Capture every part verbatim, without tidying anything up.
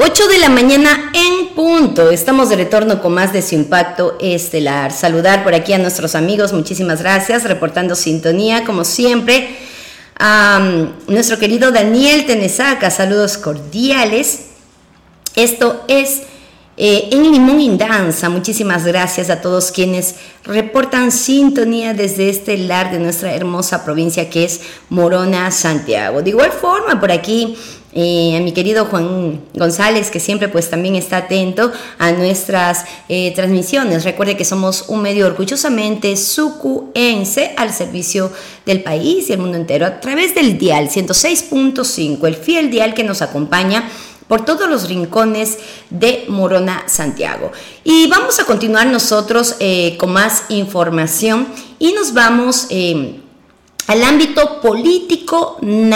ocho de la mañana en punto. Estamos de retorno con más de Su Impacto Estelar. Saludar por aquí a nuestros amigos, muchísimas gracias, reportando sintonía, como siempre. A um, nuestro querido Daniel Tenesaca, saludos cordiales. Esto es eh, en Limón Indanza. Muchísimas gracias a todos quienes reportan sintonía desde este lar de nuestra hermosa provincia que es Morona, Santiago. De igual forma, por aquí Eh, a mi querido Juan González, que siempre pues también está atento a nuestras eh, transmisiones. Recuerde que somos un medio orgullosamente sucuense al servicio del país y el mundo entero a través del dial ciento seis punto cinco, el fiel dial que nos acompaña por todos los rincones de Morona, Santiago. Y vamos a continuar nosotros eh, con más información y nos vamos eh, al ámbito político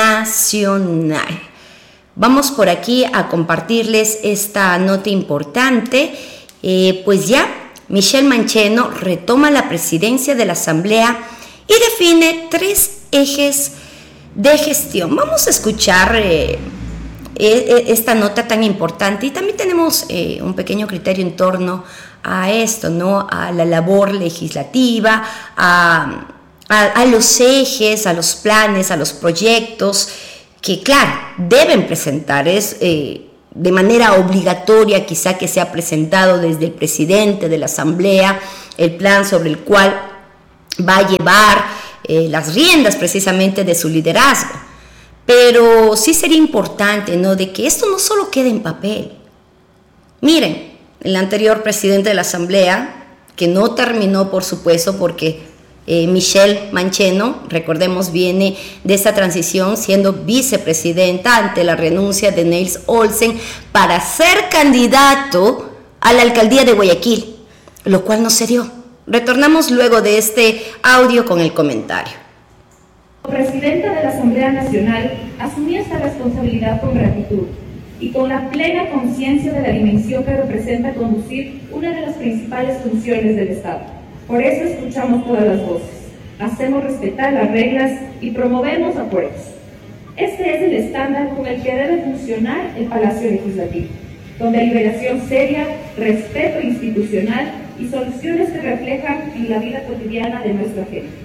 nacional. Vamos por aquí a compartirles esta nota importante, eh, pues ya Michelle Mancheno retoma la presidencia de la Asamblea y define tres ejes de gestión. Vamos a escuchar eh, eh, esta nota tan importante y también tenemos eh, un pequeño criterio en torno a esto, ¿no? A la labor legislativa, a, a, a los ejes, a los planes, a los proyectos que, claro, deben presentar, es eh, de manera obligatoria quizá que sea presentado desde el presidente de la Asamblea, el plan sobre el cual va a llevar eh, las riendas precisamente de su liderazgo. Pero sí sería importante, ¿no?, de que esto no solo quede en papel. Miren, el anterior presidente de la Asamblea, que no terminó, por supuesto, porque Eh, Michelle Mancheno, recordemos, viene de esa transición siendo vicepresidenta ante la renuncia de Nils Olsen para ser candidato a la alcaldía de Guayaquil, lo cual no se dio. Retornamos luego de este audio con el comentario. Como presidenta de la Asamblea Nacional, asumí esta responsabilidad con gratitud y con la plena conciencia de la dimensión que representa conducir una de las principales funciones del Estado. Por eso escuchamos todas las voces, hacemos respetar las reglas y promovemos acuerdos. Este es el estándar con el que debe funcionar el Palacio Legislativo, con deliberación seria, respeto institucional y soluciones que reflejan en la vida cotidiana de nuestra gente.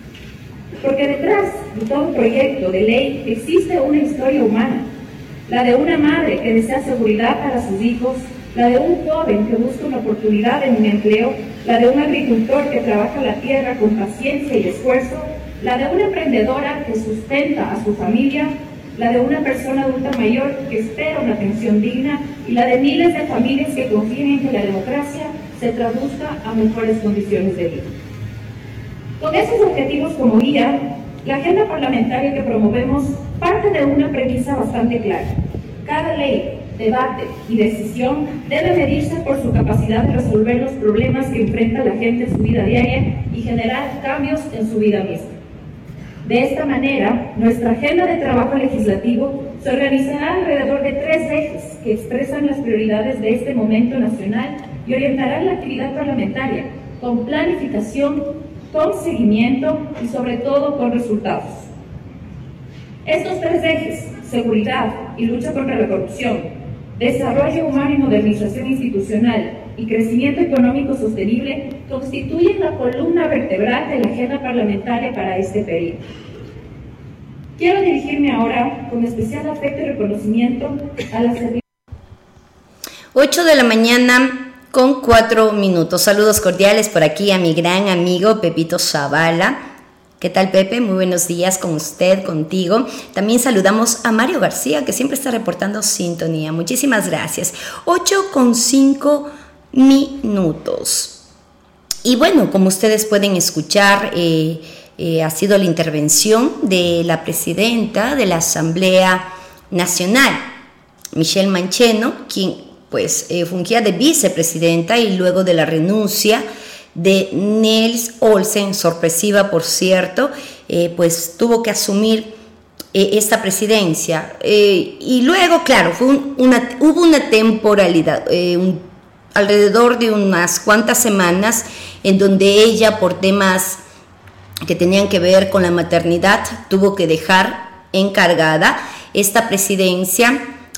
Porque detrás de todo proyecto de ley existe una historia humana, la de una madre que desea seguridad para sus hijos, la de un joven que busca una oportunidad en un empleo, la de un agricultor que trabaja la tierra con paciencia y esfuerzo, la de una emprendedora que sustenta a su familia, la de una persona adulta mayor que espera una pensión digna y la de miles de familias que confían en que la democracia se traduzca a mejores condiciones de vida. Con esos objetivos como guía, la agenda parlamentaria que promovemos parte de una premisa bastante clara. Cada ley, debate y decisión debe medirse por su capacidad de resolver los problemas que enfrenta la gente en su vida diaria y generar cambios en su vida misma. De esta manera, nuestra agenda de trabajo legislativo se organizará alrededor de tres ejes que expresan las prioridades de este momento nacional y orientarán la actividad parlamentaria con planificación, con seguimiento y sobre todo con resultados. Estos tres ejes, seguridad y lucha contra la corrupción, desarrollo humano y modernización institucional y crecimiento económico sostenible constituyen la columna vertebral de la agenda parlamentaria para este periodo. Quiero dirigirme ahora con especial afecto y reconocimiento a la servicio. ocho de la mañana con cuatro minutos. Saludos cordiales por aquí a mi gran amigo Pepito Zavala. ¿Qué tal, Pepe? Muy buenos días con usted, contigo. También saludamos a Mario García, que siempre está reportando sintonía. Muchísimas gracias. ocho con cinco minutos. Y bueno, como ustedes pueden escuchar, eh, eh, ha sido la intervención de la presidenta de la Asamblea Nacional, Michelle Mancheno, quien pues eh, fungía de vicepresidenta y luego de la renuncia de Nils Olsen, sorpresiva por cierto, eh, pues tuvo que asumir eh, esta presidencia. Eh, y luego, claro, fue un, una, hubo una temporalidad, eh, un, alrededor de unas cuantas semanas, en donde ella, por temas que tenían que ver con la maternidad, tuvo que dejar encargada esta presidencia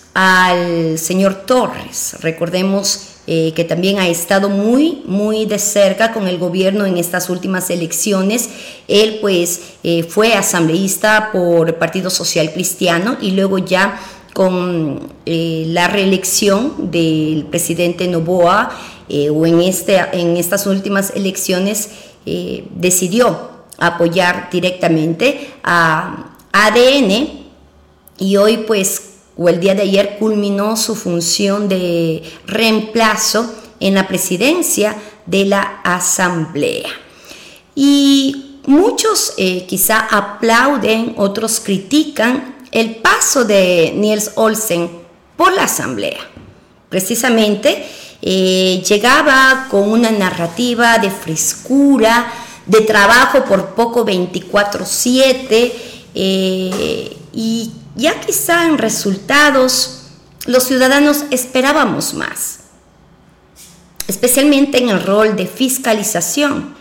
al señor Torres. Recordemos eh, que también ha estado muy, muy de cerca con el gobierno en estas últimas elecciones. Él pues eh, fue asambleísta por el Partido Social Cristiano y luego ya con eh, la reelección del presidente Noboa eh, o en, este, en estas últimas elecciones eh, decidió apoyar directamente a A D N y hoy pues o el día de ayer culminó su función de reemplazo en la presidencia de la Asamblea. Y muchos eh, quizá aplauden, otros critican el paso de Niels Olsen por la Asamblea. Precisamente eh, llegaba con una narrativa de frescura, de trabajo por poco veinticuatro siete eh, y ya quizá en resultados los ciudadanos esperábamos más, especialmente en el rol de fiscalización.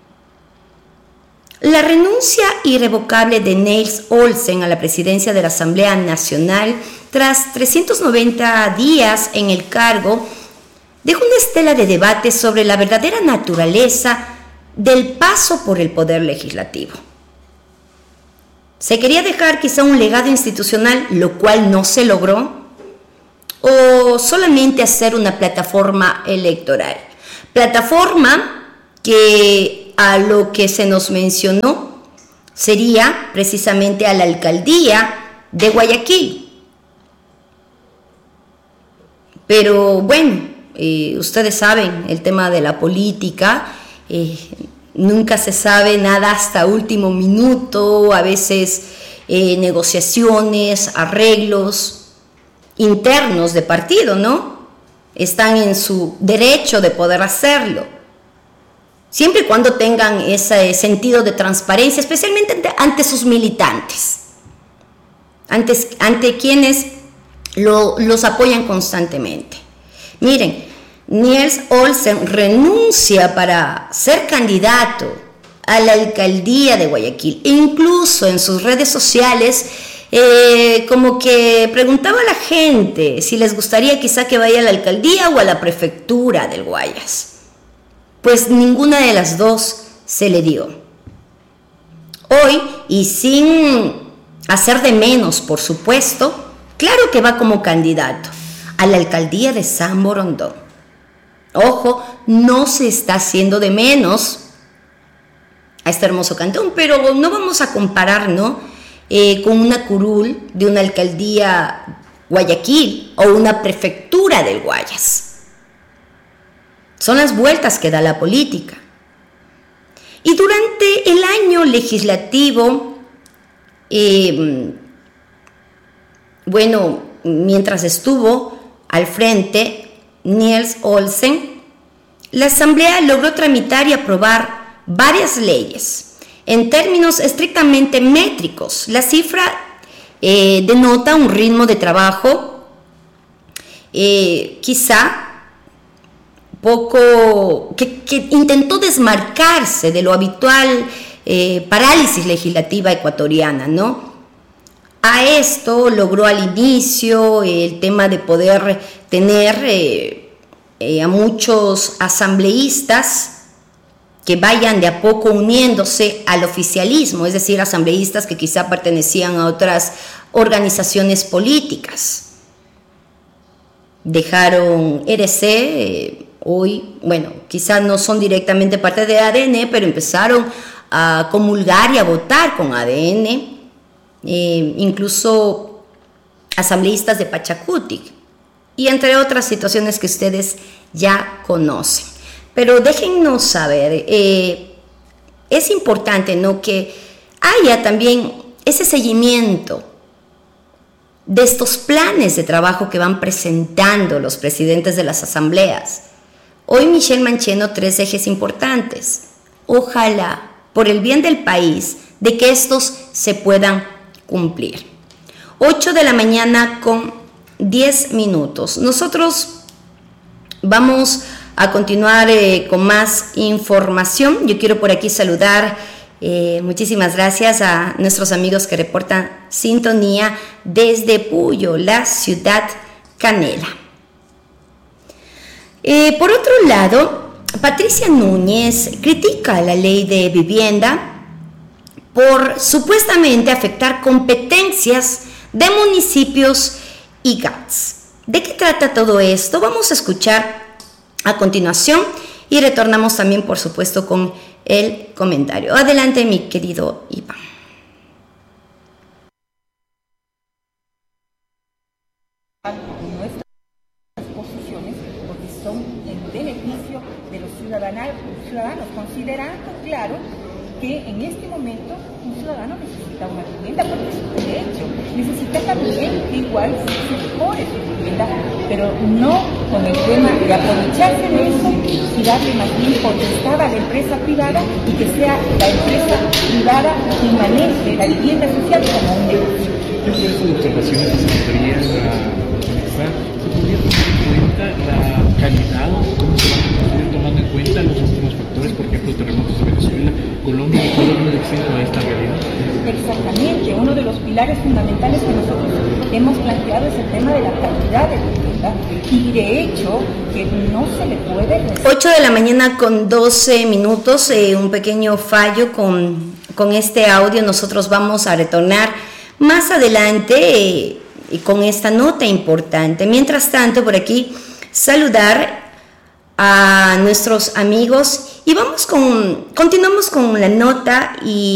La renuncia irrevocable de Niels Olsen a la presidencia de la Asamblea Nacional tras trescientos noventa días en el cargo dejó una estela de debate sobre la verdadera naturaleza del paso por el poder legislativo. ¿Se quería dejar quizá un legado institucional, lo cual no se logró? ¿O solamente hacer una plataforma electoral? Plataforma que a lo que se nos mencionó sería precisamente a la alcaldía de Guayaquil. Pero bueno, eh, ustedes saben el tema de la política, eh, nunca se sabe nada hasta último minuto, a veces eh, negociaciones, arreglos internos de partido, ¿no? Están en su derecho de poder hacerlo, siempre y cuando tengan ese sentido de transparencia, especialmente ante, ante sus militantes, ante, ante quienes lo, los apoyan constantemente. Miren, Niels Olsen renuncia para ser candidato a la alcaldía de Guayaquil e incluso en sus redes sociales eh, como que preguntaba a la gente si les gustaría quizá que vaya a la alcaldía o a la prefectura del Guayas. Pues ninguna de las dos se le dio. Hoy, y sin hacer de menos, por supuesto, claro que va como candidato a la alcaldía de San Borondón. Ojo, no se está haciendo de menos a este hermoso cantón, pero no vamos a comparar, ¿no? Eh, con una curul de una alcaldía Guayaquil o una prefectura del Guayas. Son las vueltas que da la política. Y durante el año legislativo, eh, bueno, mientras estuvo al frente Niels Olsen, la Asamblea logró tramitar y aprobar varias leyes. En términos estrictamente métricos, la cifra eh, denota un ritmo de trabajo eh, quizá poco, que, que intentó desmarcarse de lo habitual eh, parálisis legislativa ecuatoriana, ¿no? A esto logró al inicio el tema de poder tener eh, eh, a muchos asambleístas que vayan de a poco uniéndose al oficialismo, es decir, asambleístas que quizá pertenecían a otras organizaciones políticas. Dejaron R C, eh, hoy, bueno, quizá no son directamente parte de A D N, pero empezaron a comulgar y a votar con A D N. Eh, incluso asambleístas de Pachacutic y entre otras situaciones que ustedes ya conocen. Pero déjennos saber, eh, es importante, ¿no?, que haya también ese seguimiento de estos planes de trabajo que van presentando los presidentes de las asambleas. Hoy Michelle Mancheno, tres ejes importantes. Ojalá, por el bien del país, de que estos se puedan cumplir. ocho de la mañana con diez minutos. Nosotros vamos a continuar eh, con más información. Yo quiero por aquí saludar, eh, muchísimas gracias a nuestros amigos que reportan sintonía desde Puyo, la ciudad Canela. Eh, por otro lado, Patricia Núñez critica la ley de vivienda por supuestamente afectar competencias de municipios y G A T S. ¿De qué trata todo esto? Vamos a escuchar a continuación y retornamos también, por supuesto, con el comentario. Adelante, mi querido Iván. Nuestras posiciones, porque son en beneficio de los ciudadanos, ciudadanos, considerando, claro, que en este momento un ciudadano necesita una vivienda porque es un derecho, necesita también que igual se mejore su vivienda, pero no con el tema de aprovecharse de eso y darle más bien potestad a la empresa privada y que sea la empresa privada quien maneje la vivienda social como un negocio. Yo creo que observaciones que se podrían analizar, se podría tomar en cuenta la calidad, cómo se van a ir tomando en cuenta los últimos factores, por ejemplo, terremotos de Venezuela, Colombia, y todo un exento a esta realidad. Exactamente, uno de los pilares fundamentales que nosotros hemos planteado es el tema de la calidad de vivienda y de hecho que no se le puede... ocho de la mañana con doce minutos, eh, un pequeño fallo con, con este audio. Nosotros vamos a retornar más adelante eh, con esta nota importante. Mientras tanto, por aquí saludar a nuestros amigos y vamos con, continuamos con la nota y